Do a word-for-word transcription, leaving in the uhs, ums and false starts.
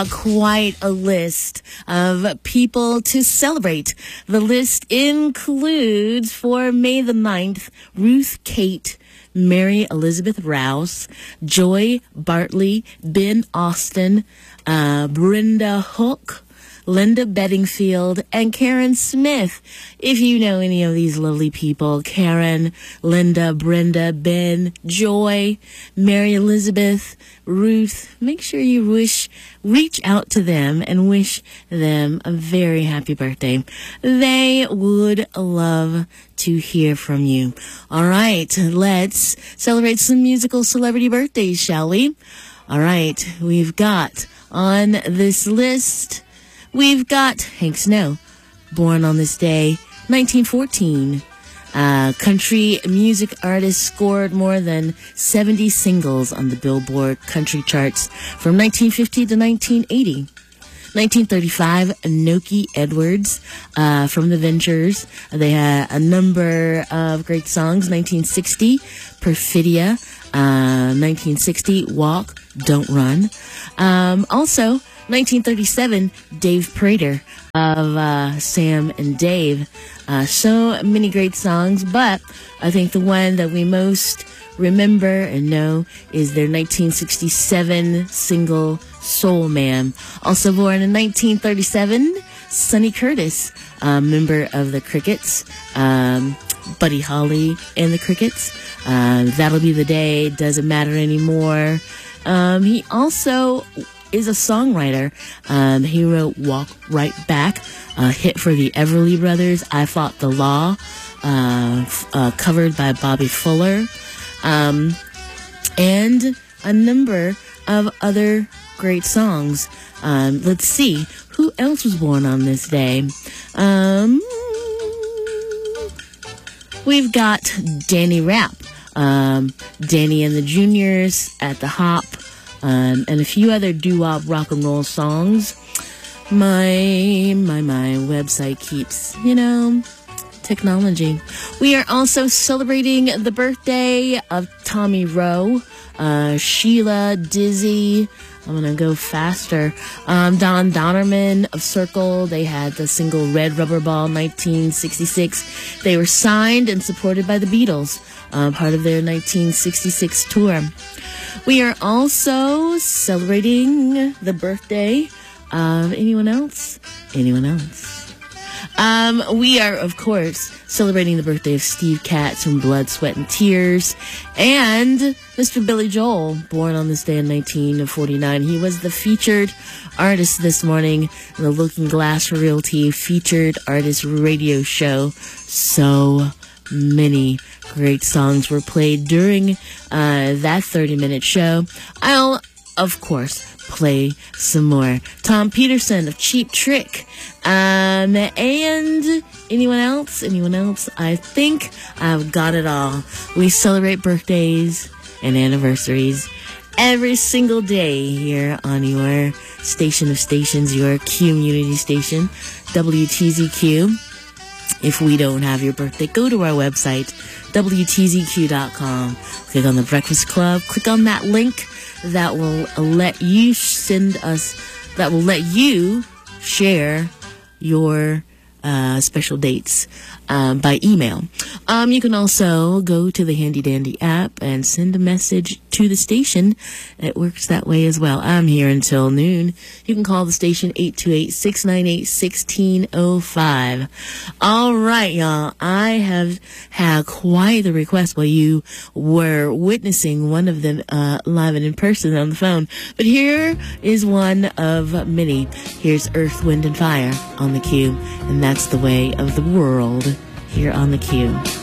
Quite a list of people to celebrate. The list includes, for May the ninth, Ruth Kate, Mary Elizabeth Rouse, Joy Bartley, Ben Austin, uh, Brenda Hook, Linda Bedingfield, and Karen Smith. If you know any of these lovely people, Karen, Linda, Brenda, Ben, Joy, Mary Elizabeth, Ruth, make sure you wish, reach out to them and wish them a very happy birthday. They would love to hear from you. All right, let's celebrate some musical celebrity birthdays, shall we? All right, we've got on this list, we've got Hank Snow, born on this day, nineteen fourteen. Uh, country music artist, scored more than seventy singles on the Billboard country charts from nineteen fifty to nineteen eighty. nineteen thirty-five, Noki Edwards uh, from the Ventures. They had a number of great songs. nineteen sixty, Perfidia. Uh, nineteen sixty, Walk, Don't Run. Um, also, nineteen thirty-seven, Dave Prater of uh, Sam and Dave. Uh, so many great songs, but I think the one that we most remember and know is their nineteen sixty-seven single, Soul Man. Also born in nineteen thirty-seven, Sonny Curtis, a member of the Crickets, um, Buddy Holly and the Crickets. Uh, That'll Be the Day, Doesn't Matter Anymore. Um, he also is a songwriter. Um, he wrote Walk Right Back, a hit for the Everly Brothers, I Fought the Law, uh, f- uh, covered by Bobby Fuller, um, and a number of other great songs. Um, let's see, who else was born on this day? Um, we've got Danny Rapp, um, Danny and the Juniors, At the Hop, Um, and a few other doo-wop rock and roll songs. My, my, my website keeps, you know, technology. We are also celebrating the birthday of Tommy Rowe, uh, Sheila, Dizzy. I'm going to go faster. Um, Don Donnerman of Circle. They had the single Red Rubber Ball, nineteen sixty-six. They were signed and supported by the Beatles, uh, part of their nineteen sixty-six tour. We are also celebrating the birthday of anyone else? Anyone else? Um, we are, of course, celebrating the birthday of Steve Katz from Blood, Sweat, and Tears, and Mister Billy Joel, born on this day in nineteen forty-nine. He was the featured artist this morning in the Looking Glass Realty featured artist radio show. So many great songs were played during uh, that thirty-minute show. I'll, of course, play some more. Tom Peterson of Cheap Trick. Um, and anyone else? Anyone else? I think I've got it all. We celebrate birthdays and anniversaries every single day here on your station of stations, your community station, W T Z Q. If we don't have your birthday, go to our website, W T Z Q dot com. Click on the Breakfast Club. Click on that link that will let you send us, that will let you share your uh, special dates um, by email. Um, you can also go to the Handy Dandy app and send a message to the station. It works that way as well. I'm here until noon. You can call the station eight two eight, six nine eight, one six zero five. All right, y'all. I have had quite the request while you were witnessing one of them uh, live and in person on the phone. But here is one of many. Here's Earth, Wind, and Fire on the Q. And that's the way of the world here on the Q.